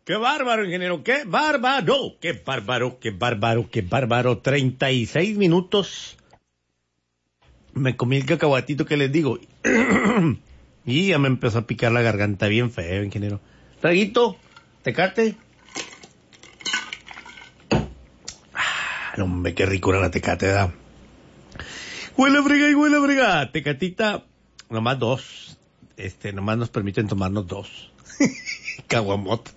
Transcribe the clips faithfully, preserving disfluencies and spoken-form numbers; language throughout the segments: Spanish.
¡Qué bárbaro, ingeniero! ¡Qué bárbaro! ¡Qué bárbaro! ¡Qué bárbaro! ¡Qué bárbaro! treinta y seis minutos. Me comí el cacahuatito que les digo. Y ya me empezó a picar la garganta bien feo, ingeniero. Traguito, Tecate. Ah, no, hombre, qué rico era la Tecate, ¿verdad? Huele a frega y huele a frega. Tecatita, nomás dos. Este, nomás nos permiten tomarnos dos. Caguamot.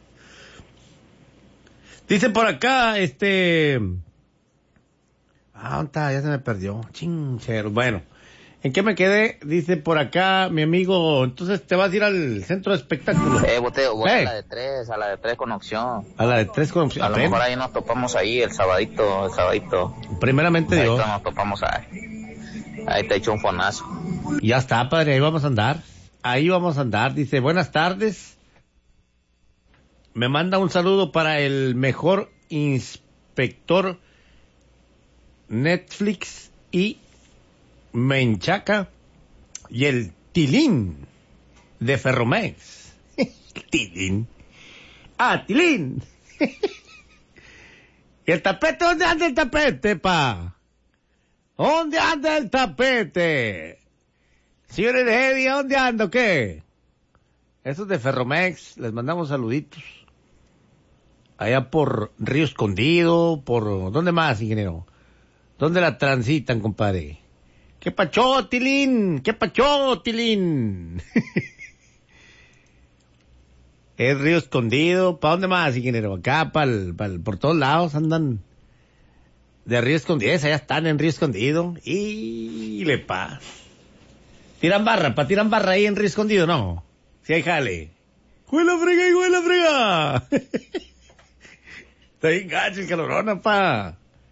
Dice por acá, este... Ah, ¿dónde está? Ya se me perdió. Chinchero. Bueno, ¿en qué me quedé? Dice por acá mi amigo, entonces te vas a ir al centro de espectáculos. Eh, boteo, voy Eh. a la de tres, a la de tres con opción. A la de tres con opción. A lo Prim- mejor ahí nos topamos ahí el sabadito, el sabadito. Primeramente Ahí Dios. nos topamos ahí. Ahí te echo un fonazo. Ya está, padre, ahí vamos a andar. Ahí vamos a andar. Dice, buenas tardes. Me manda un saludo para el mejor inspector Netflix y Menchaca y el Tilín de Ferromex. Tilín. Ah, Tilín. ¿Y el tapete? ¿Dónde anda el tapete, pa? ¿Dónde anda el tapete? Señores de Heavy, ¿dónde anda o qué? Esos de Ferromex, les mandamos saluditos. Allá por Río Escondido, por... ¿Dónde más, ingeniero? ¿Dónde la transitan, compadre? ¿Qué pachó, Tilín? ¿Qué pachó, Tilín? Es Río Escondido. ¿Para dónde más, ingeniero? Acá, pa'l, pa'l, por todos lados andan de Río Escondido. Allá están en Río Escondido. Y le paz. Tiran barra, pa' tiran barra ahí en Río Escondido, ¿no? Si hay jale. ¡Huela frega y huela frega! Está bien gacho el calorón, pa.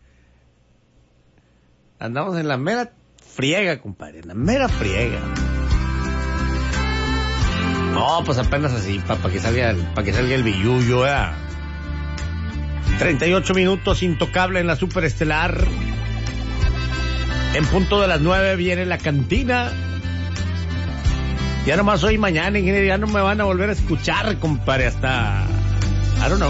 Andamos en la mera friega, compadre, en la mera friega. No, pues apenas así, pa, pa que salga el, pa que salga el billuyo, ¿verdad? treinta y ocho minutos, intocable en la superestelar. En punto de las nueve viene la cantina. Ya nomás hoy y mañana, ingeniero, ya no me van a volver a escuchar, compadre, hasta... I don't know.